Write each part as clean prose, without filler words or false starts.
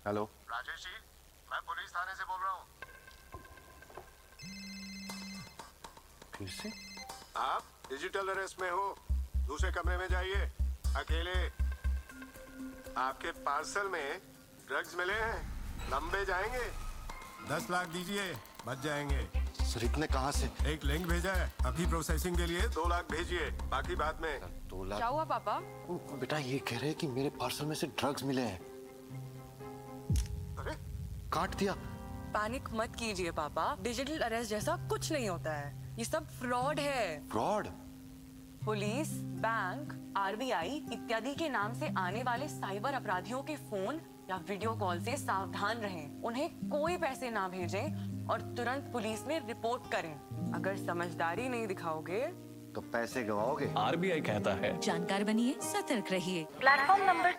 Hello. Rajesh ji, मैं police थाने से बोल रहा हूँ। फिर से? आप डिजिटल अरेस्ट में हो। दूसरे कमरे में जाइए, अकेले। आपके पार्सल में ड्रग्स मिले हैं, लंबे जाएंगे। 10 लाख दीजिए, बच जाएंगे। सर इतने कहाँ से? एक लिंक भेजा है, अभी प्रोसेसिंग के लिए 2 लाख भेजिए, बाकी बाद में। सर 2 लाख? क्या हुआ पापा? बेटा ये कह रहे हैं कि मेरे पार्सल में से ड्रग्स मिले हैं। अरे काट दिया। पैनिक मत कीजिए पापा, डिजिटल अरेस्ट जैसा कुछ नहीं होता है, ये सब फ्रॉड है। फ्रॉड? पुलिस, बैंक, आरबीआई इत्यादि के नाम से आने वाले साइबर अपराधियों के फोन या वीडियो कॉल से सावधान रहें। उन्हें कोई पैसे ना भेजें और तुरंत पुलिस में रिपोर्ट करें। अगर समझदारी नहीं दिखाओगे तो पैसे गवाओगे। आरबीआई कहता है जानकार बनिए, सतर्क रहिए। Platform number.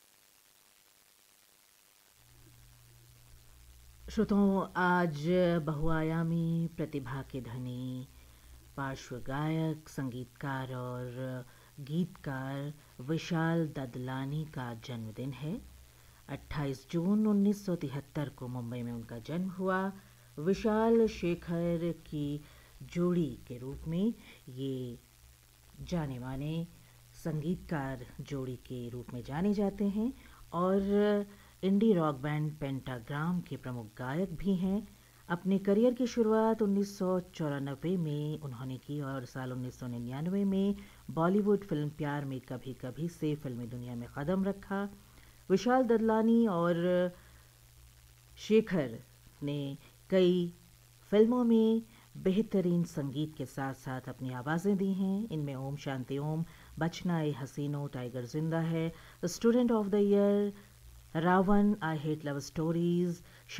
श्रोताओं, आज बहुआयामी प्रतिभा के धनी पार्श्व गायक, संगीतकार और गीतकार विशाल ददलानी का जन्मदिन है। 28 जून 1973 को मुंबई में उनका जन्म हुआ। विशाल शेखर की जोड़ी के रूप में ये जाने माने संगीतकार जोड़ी के रूप में जाने जाते हैं और इंडी रॉक बैंड पेंटाग्राम के प्रमुख गायक भी हैं। अपने करियर की शुरुआत 1994 में उन्होंने की और साल 1999 में बॉलीवुड फिल्म प्यार में कभी कभी से फिल्मी दुनिया में कदम रखा। विशाल ददलानी और शेखर ने कई फिल्मों में बेहतरीन संगीत के साथ साथ अपनी आवाज़ें दी हैं। इनमें ओम शांति ओम, बचना ए हसीनो, टाइगर जिंदा है, student of the year, Ravan, I hate love stories,